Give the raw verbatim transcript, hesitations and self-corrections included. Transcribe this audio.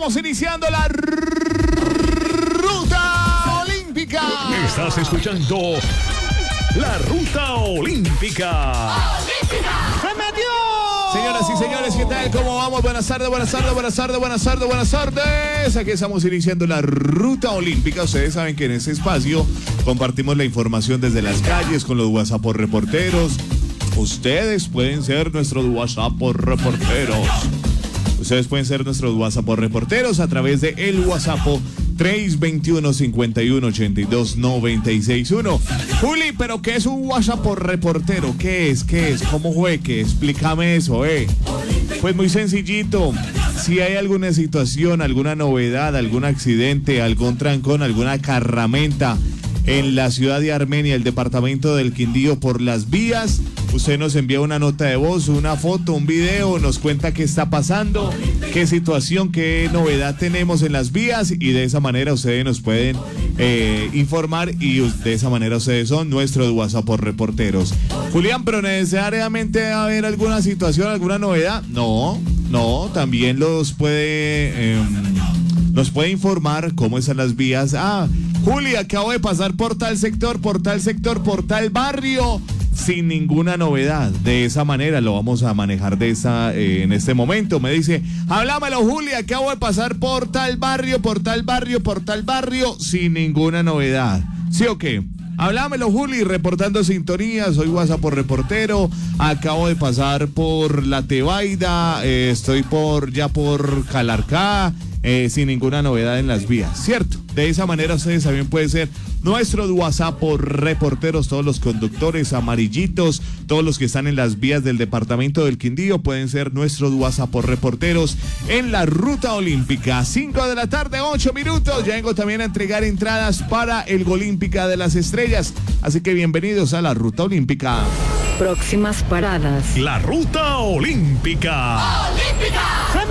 estamos iniciando la Ruta Olímpica. Estás escuchando la Ruta Olímpica. ¡Se metió! Señoras y señores, ¿qué tal? ¿Cómo vamos? Buenas tardes, buenas tardes, buenas tardes, buenas tardes, buenas tardes. Aquí estamos iniciando la Ruta Olímpica. Ustedes saben que en este espacio compartimos la información desde las calles con los WhatsApp por reporteros. Ustedes pueden ser nuestros WhatsApp por reporteros. Ustedes pueden ser nuestros WhatsApp por reporteros a través de el WhatsApp tres dos uno, cinco uno, ocho dos, nueve seis uno. Juli, ¿pero qué es un WhatsApp por reportero? ¿Qué es? ¿Qué es? ¿Cómo fue? ¿Qué? Explícame eso, eh. Pues muy sencillito. Si hay alguna situación, alguna novedad, algún accidente, algún trancón, alguna carramenta en la ciudad de Armenia, el departamento del Quindío, por las vías, usted nos envía una nota de voz, una foto, un video, nos cuenta qué está pasando, qué situación, qué novedad tenemos en las vías, y de esa manera ustedes nos pueden eh, informar, y de esa manera ustedes son nuestros WhatsApp por reporteros. Julián, ¿pero necesariamente va a haber alguna situación, alguna novedad? No, no, también los puede... Eh, nos puede informar cómo están las vías. Ah, Juli, acabo de pasar por tal sector, por tal sector, por tal barrio, sin ninguna novedad. De esa manera lo vamos a manejar de esa, eh, en este momento. Me dice, háblamelo, Juli, acabo de pasar por tal barrio, por tal barrio, por tal barrio, sin ninguna novedad. ¿Sí o qué? Hablámelo, Juli, reportando sintonía, soy WhatsApp por reportero, acabo de pasar por La Tebaida, eh, estoy por ya por Calarcá, eh, sin ninguna novedad en las vías, ¿cierto? De esa manera ustedes también pueden ser nuestros WhatsApp por reporteros, todos los conductores amarillitos, todos los que están en las vías del departamento del Quindío pueden ser nuestros WhatsApp por reporteros en la Ruta Olímpica. cinco de la tarde, ocho minutos, ya vengo también a entregar entradas para el Golímpica de las Estrellas, así que bienvenidos a la Ruta Olímpica. Próximas paradas. La Ruta Olímpica. ¡Olímpica!